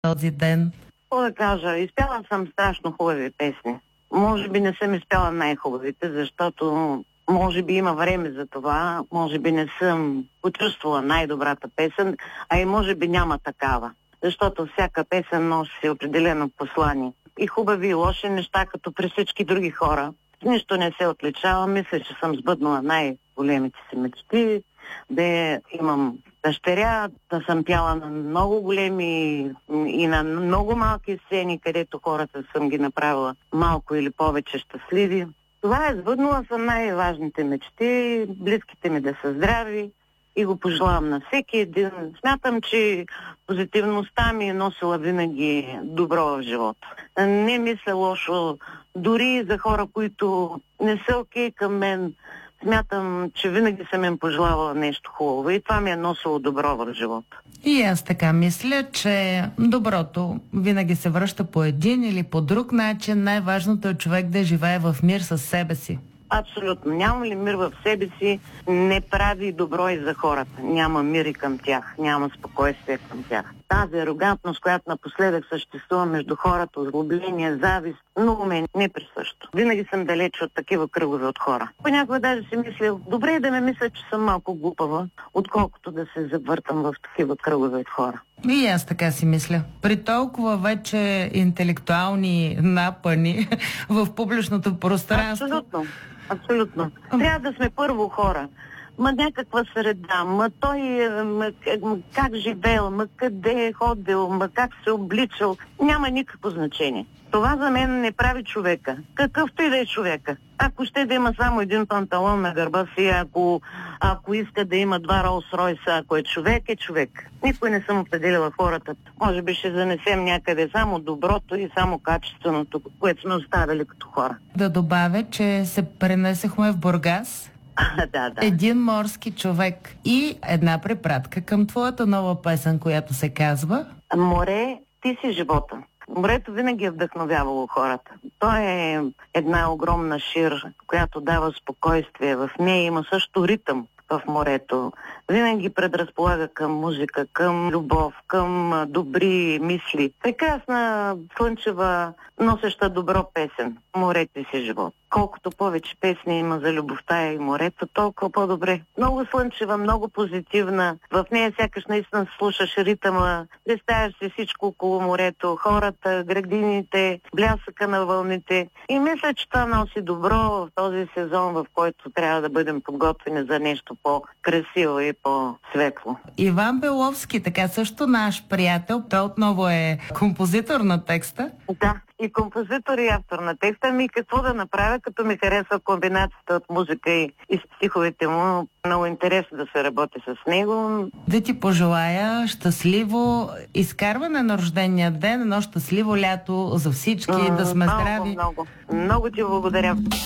този ден? Какво да кажа, изпяла съм страшно хубави песни. Може би не съм изпяла най-хубавите, защото може би има време за това, може би не съм почувствала най-добрата песен, а и може би няма такава. Защото всяка песен носи определено послание. И хубави и лоши неща, като при всички други хора. Нищо не се отличава. Мисля, че съм сбъднала най-големите си мечти, да имам дъщеря, да съм пяла на много големи и на много малки сцени, където хората съм ги направила малко или повече щастливи. Това е, сбъднала съм най-важните мечти, близките ми да са здрави и го пожелавам на всеки един. Смятам, че позитивността ми е носила винаги добро в живота. Не мисля лошо, дори за хора, които не са окей към мен. Смятам, че винаги съм им пожелавала нещо хубаво и това ми е носило добро в живота. И аз така мисля, че доброто винаги се връща по един или по друг начин. Най-важното е човек да живее в мир със себе си. Абсолютно. Няма ли мир в себе си, не прави добро и за хората. Няма мир и към тях, няма спокойствие към тях. Тази арогантност, която напоследък съществува между хората, озлобление, завист, много ме е неприсъщо. Винаги съм далеч от такива кръгове от хора. Понякога даже си мисля, добре е да ме мисля, че съм малко глупава, отколкото да се завъртам в такива кръгове от хора. И аз така си мисля. При толкова вече интелектуални напъни в публичното пространство. Абсолютно. Абсолютно. Трябва да сме първо хора. Ма някаква среда, как живеел, къде е ходил, как се обличал. Няма никакво значение. Това за мен не прави човека. Какъвто и да е човека. Ако ще да има само един панталон на гърба си, ако иска да има 2 Ролс-Ройса, ако е човек, е човек. Никой не съм определила хората. Може би ще занесем някъде само доброто и само качественото, което сме оставили като хора. Да добавя, че се пренесехме в Бургас. Да. Един морски човек и една препратка към твоята нова песен, която се казва Море, ти си живота. Морето винаги е вдъхновявало хората. То е една огромна шир, която дава спокойствие. В нея има също ритъм в морето. Винаги предразполага към музика, към любов, към добри мисли. Прекрасна, слънчева, носеща добро песен. Морето си живот. Колкото повече песни има за любовта и морето, толкова по-добре. Много слънчева, много позитивна. В нея сякаш наистина слушаш ритъма, представяш си всичко около морето, хората, градините, блясъка на вълните. И мисля, че това носи добро в този сезон, в който трябва да бъдем подготвени за нещо по-красиво и по-светло. Иван Беловски, така също наш приятел, той отново е композитор на текста. Да, и композитор и автор на текста ми. Какво да направя, като ми харесва комбинацията от музика и стиховете му. Много интересно да се работи с него. Да ти пожелая щастливо изкарване на рождения ден, едно щастливо лято за всички, да сме здрави. Много ти благодаря.